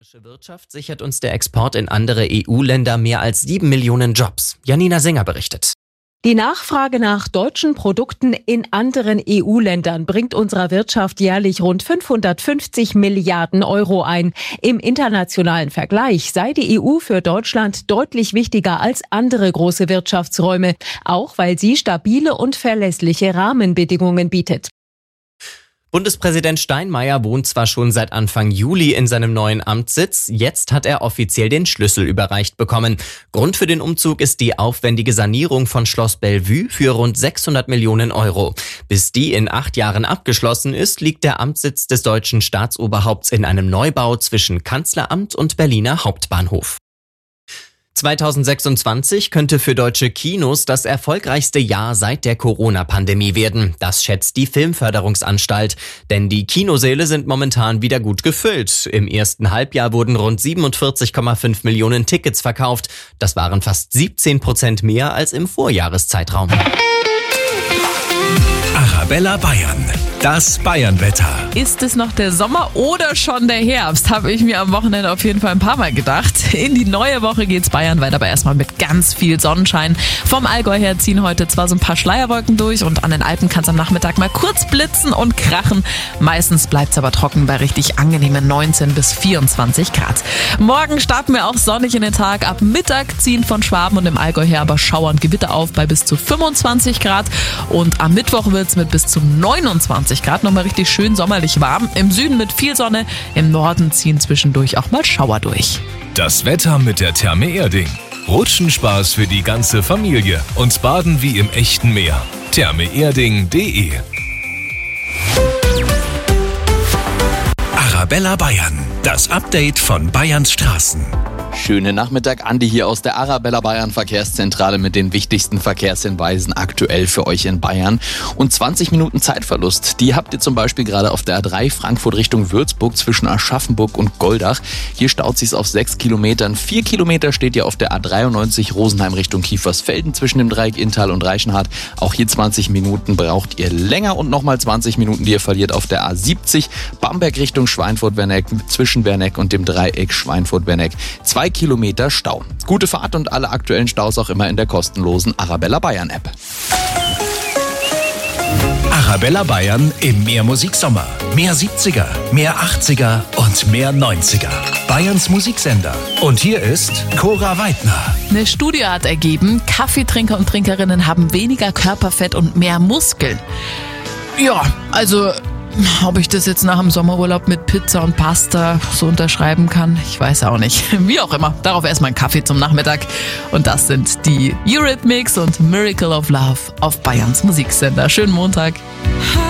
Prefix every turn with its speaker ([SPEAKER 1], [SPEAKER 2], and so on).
[SPEAKER 1] Die Wirtschaft sichert uns der Export in andere EU-Länder mehr als 7 Millionen Jobs. Janina Singer berichtet.
[SPEAKER 2] Die Nachfrage nach deutschen Produkten in anderen EU-Ländern bringt unserer Wirtschaft jährlich rund 550 Milliarden Euro ein. Im internationalen Vergleich sei die EU für Deutschland deutlich wichtiger als andere große Wirtschaftsräume, auch weil sie stabile und verlässliche Rahmenbedingungen bietet.
[SPEAKER 1] Bundespräsident Steinmeier wohnt zwar schon seit Anfang Juli in seinem neuen Amtssitz, jetzt hat er offiziell den Schlüssel überreicht bekommen. Grund für den Umzug ist die aufwendige Sanierung von Schloss Bellevue für rund 600 Millionen Euro. Bis die in 8 Jahren abgeschlossen ist, liegt der Amtssitz des deutschen Staatsoberhaupts in einem Neubau zwischen Kanzleramt und Berliner Hauptbahnhof. 2026 könnte für deutsche Kinos das erfolgreichste Jahr seit der Corona-Pandemie werden. Das schätzt die Filmförderungsanstalt. Denn die Kinosäle sind momentan wieder gut gefüllt. Im ersten Halbjahr wurden rund 47,5 Millionen Tickets verkauft. Das waren fast 17% mehr als im Vorjahreszeitraum.
[SPEAKER 3] Arabella Bayern, das Bayernwetter.
[SPEAKER 4] Ist es noch der Sommer oder schon der Herbst? Habe ich mir am Wochenende auf jeden Fall ein paar Mal gedacht. In die neue Woche geht's bayernweit, aber erstmal mit ganz viel Sonnenschein. Vom Allgäu her ziehen heute zwar so ein paar Schleierwolken durch und an den Alpen kann es am Nachmittag mal kurz blitzen und krachen. Meistens bleibt's aber trocken bei richtig angenehmen 19 bis 24 Grad. Morgen starten wir auch sonnig in den Tag. Ab Mittag ziehen von Schwaben und im Allgäu her aber Schauer und Gewitter auf bei bis zu 25 Grad. Und am Mittwoch wird's mit bis zu 29 Grad nochmal richtig schön sommerlich warm. Im Süden mit viel Sonne, im Norden ziehen zwischendurch auch mal Schauer durch.
[SPEAKER 3] Das Wetter mit der Therme Erding. Rutschenspaß für die ganze Familie und Baden wie im echten Meer. thermeerding.de. Arabella Bayern, das Update von Bayerns Straßen.
[SPEAKER 5] Schönen Nachmittag, Andi hier aus der Arabella Bayern Verkehrszentrale mit den wichtigsten Verkehrshinweisen aktuell für euch in Bayern. Und 20 Minuten Zeitverlust, die habt ihr zum Beispiel gerade auf der A3 Frankfurt Richtung Würzburg zwischen Aschaffenburg und Goldach. Hier staut sich's auf 6 Kilometern. 4 Kilometer steht ihr auf der A93 Rosenheim Richtung Kiefersfelden zwischen dem Dreieck Inntal und Reichenhard. Auch hier 20 Minuten braucht ihr länger und nochmal 20 Minuten, die ihr verliert auf der A70 Bamberg Richtung Schweinfurt-Werneck zwischen Werneck und dem Dreieck Schweinfurt-Werneck. 2 Kilometer Stau. Gute Fahrt und alle aktuellen Staus auch immer in der kostenlosen Arabella Bayern App.
[SPEAKER 3] Arabella Bayern im Mehr Musiksommer. Mehr 70er, mehr 80er und mehr 90er. Bayerns Musiksender. Und hier ist Cora Weidner.
[SPEAKER 4] Eine Studie hat ergeben, Kaffeetrinker und Trinkerinnen haben weniger Körperfett und mehr Muskeln. Ja, also ob ich das jetzt nach dem Sommerurlaub mit Pizza und Pasta so unterschreiben kann, ich weiß auch nicht. Wie auch immer, darauf erstmal einen Kaffee zum Nachmittag. Und das sind die Eurythmics und Miracle of Love auf Bayerns Musiksender. Schönen Montag.